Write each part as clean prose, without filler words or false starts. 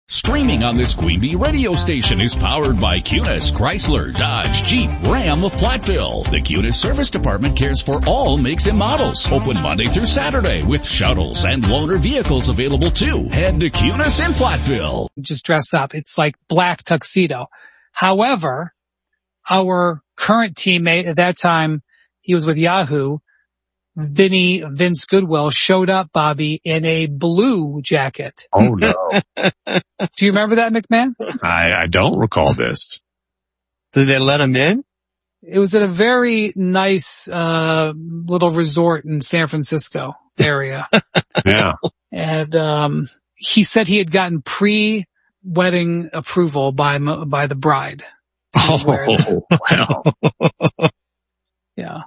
Streaming on this Queen Bee radio station is powered by Cunis, Chrysler, Dodge, Jeep, Ram of Platteville. The Cunis Service Department cares for all makes and models. Open Monday through Saturday with shuttles and loaner vehicles available too. Head to Cunis in Platteville. Just dress up. It's like black tuxedo. However, our current teammate at that time, he was with Yahoo, Vince Goodwill, showed up, Bobby, in a blue jacket. Oh, no. Do you remember that, McMahon? I don't recall this. Did they let him in? It was at a very nice little resort in San Francisco area. Yeah. And he said he had gotten pre-wedding approval by the bride. Oh, wow. Yeah.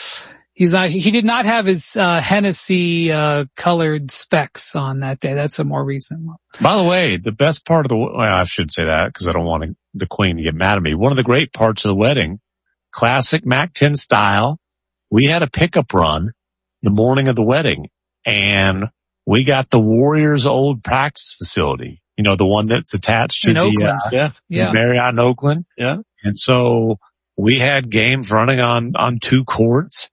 He did not have his Hennessy colored specs on that day. That's a more recent one. By the way, the best part of I should say that because I don't want the Queen to get mad at me. One of the great parts of the wedding, classic Mac 10 style, we had a pickup run the morning of the wedding, and we got the Warriors' old practice facility. You know, the one that's attached to the Marriott in Oakland. Yeah. And so we had games running on two courts.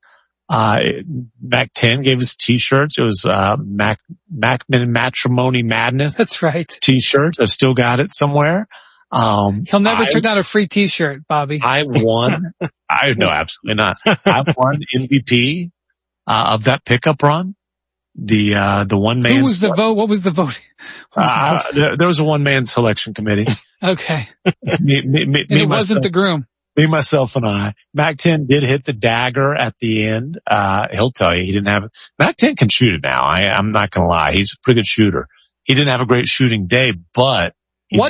Mac 10 gave us t-shirts. It was, Macman Matrimony Madness. That's right. T-shirts. I've still got it somewhere. He'll never turn down a free t-shirt, Bobby. I won. No, absolutely not. I won MVP, of that pickup run. The one man. Who was the vote? What was the vote? There was a one man selection committee. Okay. me, it wasn't the groom. Me, myself, and I. Mac 10 did hit the dagger at the end. He'll tell you he didn't have it. Mac 10 can shoot it now. I'm not gonna lie. He's a pretty good shooter. He didn't have a great shooting day, but he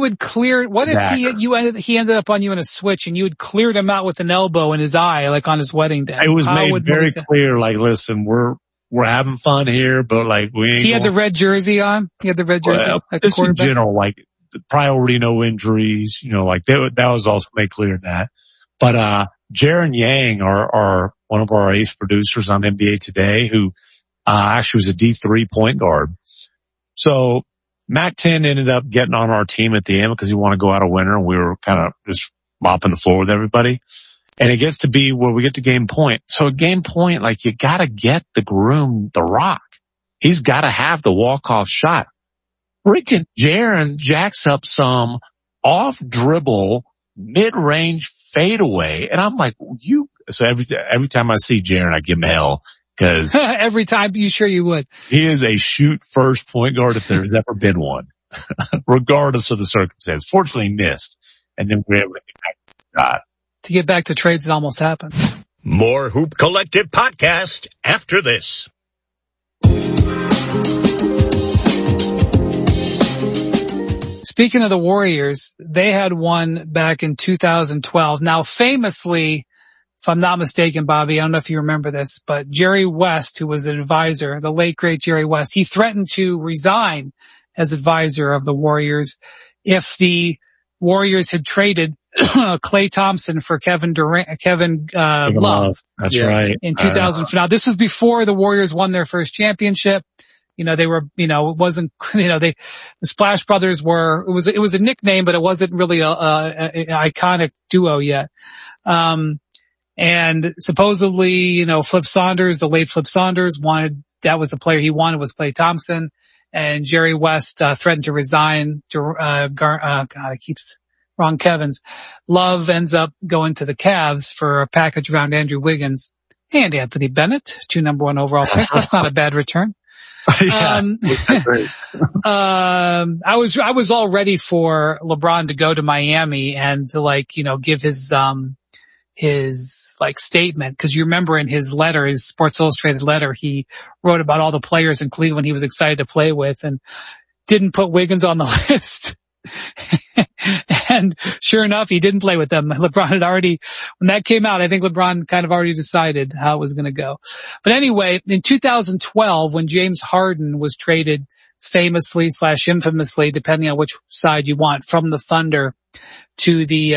ended up on you in a switch and you had cleared him out with an elbow in his eye, like on his wedding day? It was made very clear, like, listen, we're having fun here, but like we ain't. He had the red jersey on. He had the red jersey. Like just in general, like priority, no injuries. You know, like that was also made clear in that. But Jaron Yang, our one of our ace producers on NBA Today, who actually was a D3 point guard. So Mac 10 ended up getting on our team at the end because he wanted to go out a winner, and we were kind of just mopping the floor with everybody. And it gets to be where we get to game point. So at game point, like, you gotta get the groom the rock. He's gotta have the walk-off shot. Freaking Jaron jacks up some off-dribble, mid-range fadeaway. And I'm like, so every time I see Jaron, I give him hell. Cause every time, you sure you would. He is a shoot first point guard if there's ever been one. Regardless of the circumstance. Fortunately, he missed. And then we were able to get back to the shot. To get back to trades, it almost happened. More Hoop Collective podcast after this. Speaking of the Warriors, they had one back in 2012. Now, famously, if I'm not mistaken, Bobby, I don't know if you remember this, but Jerry West, who was an advisor, the late great Jerry West, he threatened to resign as advisor of the Warriors if the Warriors had traded Klay Thompson for Kevin Love. That's right. In 2000. Now, this was before the Warriors won their first championship. You know, they were, you know, it wasn't, you know, the Splash Brothers were, it was a nickname, but it wasn't really an iconic duo yet. And supposedly, you know, Flip Saunders, the late Flip Saunders that was the player he wanted was Klay Thompson. And Jerry West, threatened to resign wrong Kevin's. Love ends up going to the Cavs for a package around Andrew Wiggins and Anthony Bennett, 2 number 1 overall picks. That's not a bad return. Yeah, I was all ready for LeBron to go to Miami and to, like, you know, give his like statement. Cause you remember in his letter, his Sports Illustrated letter, he wrote about all the players in Cleveland he was excited to play with and didn't put Wiggins on the list. And sure enough, he didn't play with them. LeBron had already, when that came out, I think LeBron kind of already decided how it was going to go. But anyway, in 2012, when James Harden was traded famously / infamously, depending on which side you want, from the Thunder to the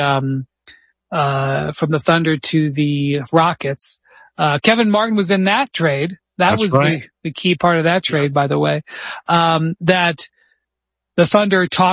Rockets, Kevin Martin was in that trade. That was right. the key part of that trade, by the way, that the Thunder talked